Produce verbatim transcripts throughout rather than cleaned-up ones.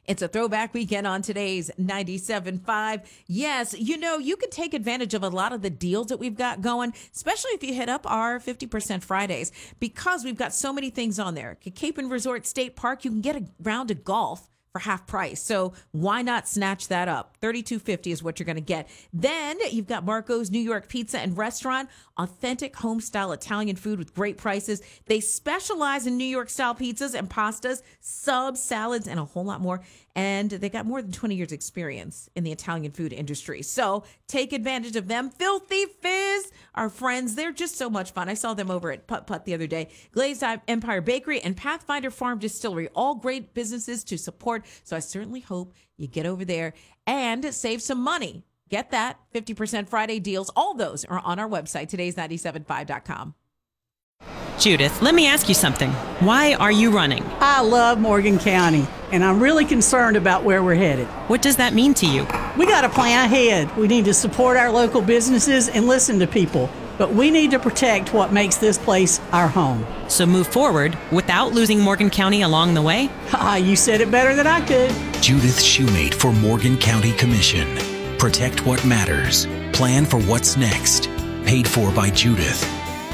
It's a throwback weekend on today's ninety-seven point five. Yes, you know, you can take advantage of a lot of the deals that we've got going, especially if you hit up our fifty percent Fridays, because we've got so many things on there. At Cape and Resort State Park, you can get a round of golf for half price. So why not snatch that up? thirty-two fifty is what you're going to get. Then you've got Marco's New York Pizza and Restaurant, authentic home-style Italian food with great prices. They specialize in New York-style pizzas and pastas, subs, salads, and a whole lot more. And they got more than twenty years experience in the Italian food industry. So take advantage of them. Filthy Fizz, our friends, they're just so much fun. I saw them over at Putt Putt the other day. Glazed Empire Bakery and Pathfinder Farm Distillery, all great businesses to support. So I certainly hope you get over there and save some money. Get that fifty percent Friday deals. All those are on our website, today's ninety-seven point five dot com. Judith, let me ask you something. Why are you running? I love Morgan County, and I'm really concerned about where we're headed. What does that mean to you? We got to plan ahead. We need to support our local businesses and listen to people. But we need to protect what makes this place our home. So move forward without losing Morgan County along the way? Ah, you said it better than I could. Judith Shoemate for Morgan County Commission. Protect what matters. Plan for what's next. Paid for by Judith.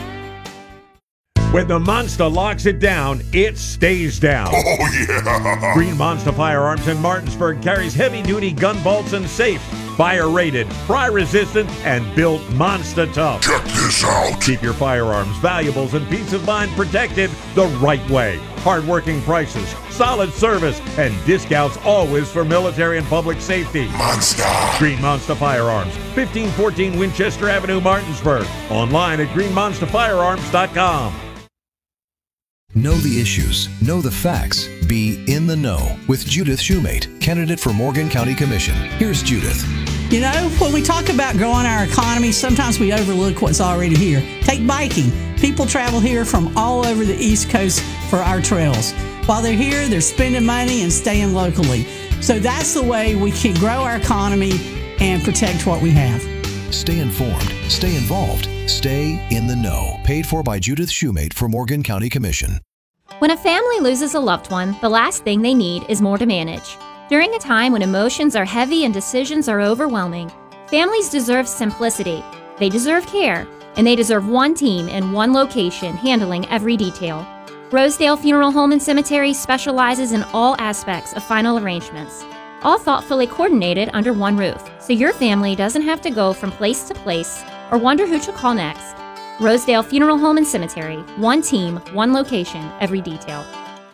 When the Monster locks it down, it stays down. Oh, yeah! Green Monster Firearms in Martinsburg carries heavy-duty gun bolts and safes. Fire-rated, fry-resistant, and built monster tough. Check this out. Keep your firearms, valuables, and peace of mind protected the right way. Hard-working prices, solid service, and discounts always for military and public safety. Monster. Green Monster Firearms, fifteen fourteen Winchester Avenue, Martinsburg. Online at green monster firearms dot com. Know the issues, know the facts, be in the know with Judith Shoemate, candidate for Morgan County Commission. Here's Judith. You know, when we talk about growing our economy, sometimes we overlook what's already here. Take biking. People travel here from all over the East Coast for our trails. While they're here, they're spending money and staying locally. So that's the way we can grow our economy and protect what we have. Stay informed, stay involved, stay in the know. Paid for by Judith Shoemate for Morgan County Commission. When a family loses a loved one, the last thing they need is more to manage. During a time when emotions are heavy and decisions are overwhelming, families deserve simplicity, they deserve care, and they deserve one team in one location handling every detail. Rosedale Funeral Home and Cemetery specializes in all aspects of final arrangements, all thoughtfully coordinated under one roof, so your family doesn't have to go from place to place or wonder who to call next. Rosedale Funeral Home and Cemetery, one team, one location, every detail.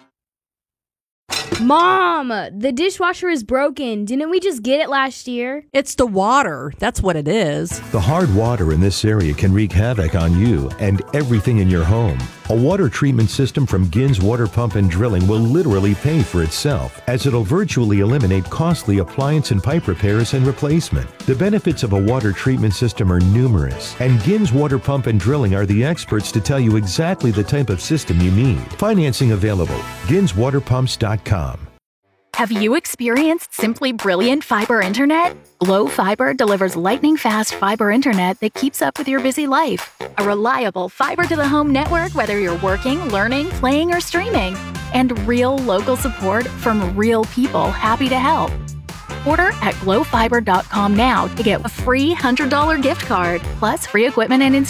Mom, the dishwasher is broken. Didn't we just get it last year? It's the water. That's what it is. The hard water in this area can wreak havoc on you and everything in your home. A water treatment system from Gins Water Pump and Drilling will literally pay for itself, as it'll virtually eliminate costly appliance and pipe repairs and replacement. The benefits of a water treatment system are numerous, and Gins Water Pump and Drilling are the experts to tell you exactly the type of system you need. Financing available. gins water pumps dot com. Have you experienced simply brilliant fiber internet? Glow Fiber delivers lightning-fast fiber internet that keeps up with your busy life. A reliable fiber-to-the-home network whether you're working, learning, playing, or streaming. And real local support from real people happy to help. Order at glow fiber dot com now to get a free one hundred dollars gift card, plus free equipment and installation.